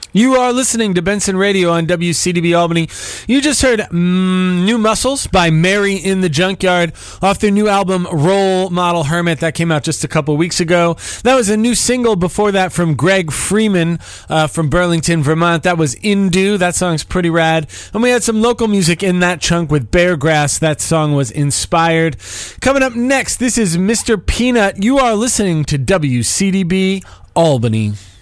You are listening to Benson Radio on WCDB Albany. You just heard New Muscles by Mary in the Junkyard off their new album Role Model Hermit that came out just a couple weeks ago. That was a new single before that from Greg Freeman from Burlington, Vermont. That was Indu. That song's pretty rad. And we had some local music in that chunk with Beargrass. That song was Inspired. Coming up next, this is Mr. Peanut. You are listening to WCDB Albany.